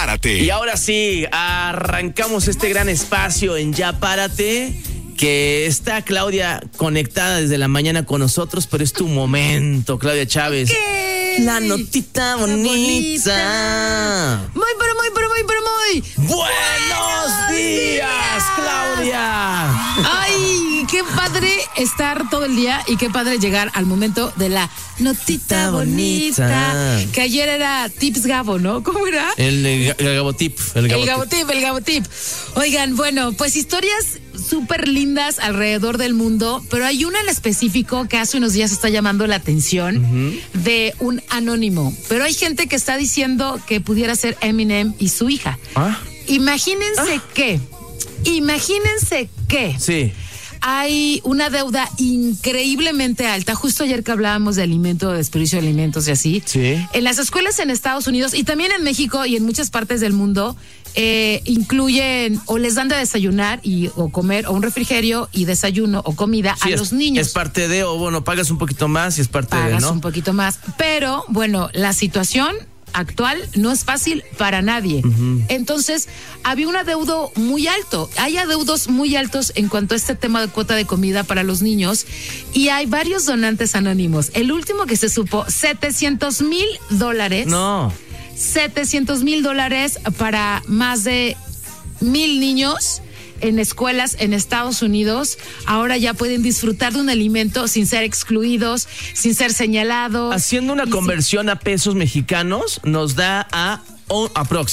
Párate. Y ahora sí, arrancamos este gran espacio en Ya Párate, que está Claudia conectada desde la mañana con nosotros, pero es tu momento, Claudia Chávez. ¿Qué? La notita bonita. Muy. ¡Buenos días, Claudia! Ay, qué padre estar todo el día y qué padre llegar al momento de la notita bonita. Que ayer era Tips Gabo, ¿no? ¿Cómo era? El Gabotip. El Gabotip. Oigan, bueno, pues historias súper lindas alrededor del mundo, pero hay una en específico que hace unos días está llamando la atención de un anónimo. Pero hay gente que está diciendo que pudiera ser Eminem y su hija. Imagínense que Sí. hay una deuda increíblemente alta. Justo ayer que hablábamos de alimentos, de desperdicio de alimentos y así. Sí. En las escuelas en Estados Unidos y también en México y en muchas partes del mundo incluyen o les dan de desayunar o comer o un refrigerio y desayuno o comida a los niños. Es parte de, o bueno, pagas un poquito más y es parte de, ¿no? Pagas un poquito más. Pero bueno, la situación actual no es fácil para nadie. Entonces, había un adeudo muy alto. Hay adeudos muy altos en cuanto a este tema de cuota de comida para los niños y hay varios donantes anónimos. El último que se supo, $700,000. No. $700,000 para más de 1,000 niños en escuelas en Estados Unidos. Ahora ya pueden disfrutar de un alimento sin ser excluidos, sin ser señalados. Haciendo una conversión a pesos mexicanos, nos da a aprox,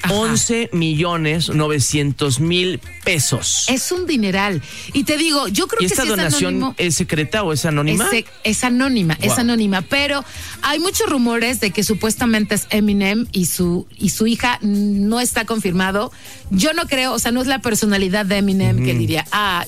11,900,000 pesos. Es un dineral. Y te digo, yo creo ¿Y que esta donación es secreta o es anónima? Es anónima, Wow. es anónima, pero hay muchos rumores de que supuestamente es Eminem y su hija. No está confirmado. Yo no creo, o sea, no es la personalidad de Eminem que diría,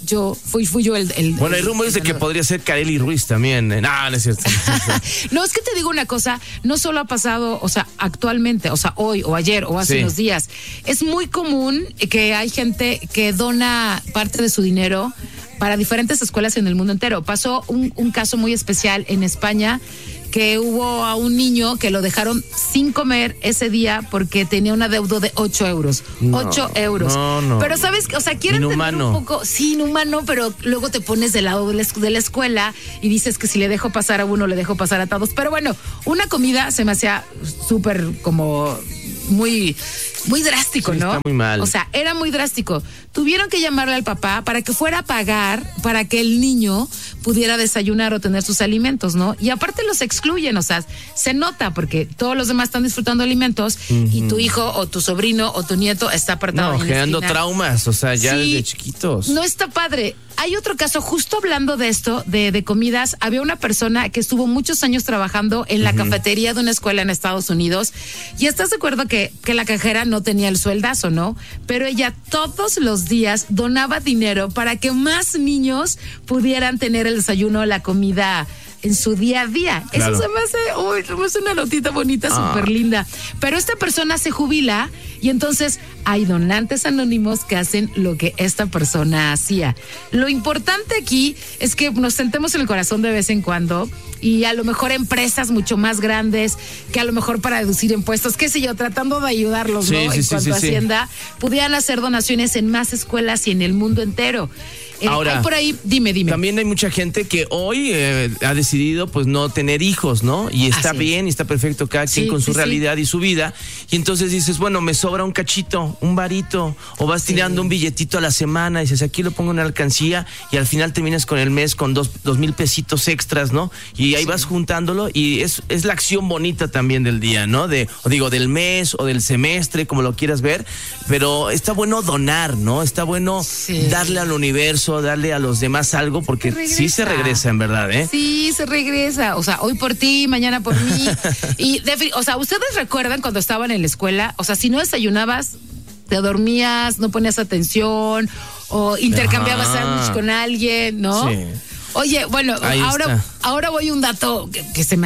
fui yo el Bueno, hay rumores de que podría ser Kareli Ruiz también. No es cierto. No, es que te digo una cosa, no solo ha pasado, o sea, actualmente, o sea, hoy o ayer o hace unos días. Es muy común que hay gente que dona parte de su dinero para diferentes escuelas en el mundo entero. Pasó un caso muy especial en España, que hubo a un niño que lo dejaron sin comer ese día porque tenía un adeudo de 8 euros. 8 euros. No. Pero sabes, o sea, quieren tener un poco, sí, inhumano, pero luego te pones del lado de la escuela y dices que si le dejo pasar a uno, le dejo pasar a todos. Pero bueno, una comida se me hacía súper como muy drástico, Sí, ¿no? está muy mal. O sea, era muy drástico. Tuvieron que llamarle al papá para que fuera a pagar para que el niño pudiera desayunar o tener sus alimentos, ¿no? Y aparte los excluyen, o sea, se nota porque todos los demás están disfrutando alimentos y tu hijo o tu sobrino o tu nieto está apartado. No, generando traumas, o sea, ya Sí, desde chiquitos. No está padre. Hay otro caso, justo hablando de esto, de comidas, había una persona que estuvo muchos años trabajando en la cafetería de una escuela en Estados Unidos y estás de acuerdo que la cajera no tenía el sueldazo, ¿no? Pero ella todos los días donaba dinero para que más niños pudieran tener el desayuno, la comida en su día a día. Claro. Eso se me hace una notita bonita, súper linda. Pero esta persona se jubila y entonces hay donantes anónimos que hacen lo que esta persona hacía. Lo importante aquí es que nos sentemos en el corazón de vez en cuando y a lo mejor empresas mucho más grandes que a lo mejor para deducir impuestos, qué sé yo, tratando de ayudarlos, ¿no? En cuanto a Hacienda, pudieran hacer donaciones en más escuelas y en el mundo entero. Ahora, hay por ahí, dime. También hay mucha gente que hoy ha decidido pues no tener hijos, ¿no? Y está bien, y está perfecto cada quien con su realidad y su vida. Y entonces dices, bueno, me sobra un cachito, un varito, o vas tirando un billetito a la semana, y dices, aquí lo pongo en la alcancía, y al final terminas con el mes con 2,000 pesitos extras, ¿no? Y ahí vas juntándolo, y es la acción bonita también del día, ¿no? Del mes o del semestre, como lo quieras ver, pero está bueno donar, ¿no? Está bueno darle al universo, darle a los demás algo, porque sí se regresa, en verdad, ¿eh? Sí, se regresa. O sea, hoy por ti, mañana por mí. Y, o sea, ¿ustedes recuerdan cuando estaban en la escuela? O sea, si no desayunabas, te dormías, no ponías atención, o intercambiabas sándwich con alguien, ¿no? Sí. Oye, bueno, ahora voy a un dato que se me hace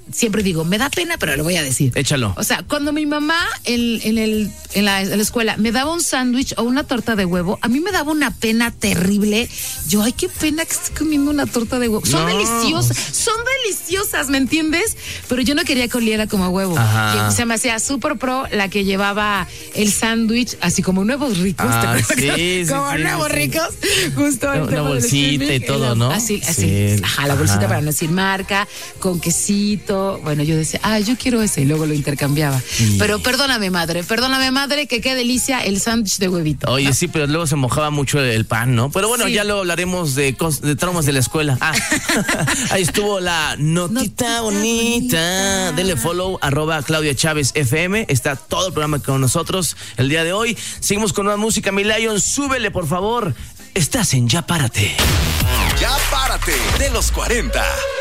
siempre digo, me da pena, pero lo voy a decir. Échalo. O sea, cuando mi mamá en la escuela me daba un sándwich o una torta de huevo, a mí me daba una pena terrible. Yo, ay, qué pena que estoy comiendo una torta de huevo. Son deliciosas, ¿me entiendes? Pero yo no quería que oliera como a huevo. Y se me hacía súper pro la que llevaba el sándwich, así como nuevos ricos. Como nuevos ricos. Justo una bolsita y todo, ¿no? Así. Ajá, la bolsita para no decir marca, con quesito. Bueno, yo decía, yo quiero ese, y luego lo intercambiaba. Pero perdóname, madre, que qué delicia el sándwich de huevito. Oye, sí, pero luego se mojaba mucho el pan, ¿no? Pero bueno, ya luego hablaremos de traumas de la escuela. Ahí estuvo la notita bonita. Denle follow, @Claudia Chávez FM. Está todo el programa con nosotros el día de hoy. Seguimos con nueva música. Mi Lion, súbele, por favor. Estás en Ya Párate. Ya Párate, de los 40.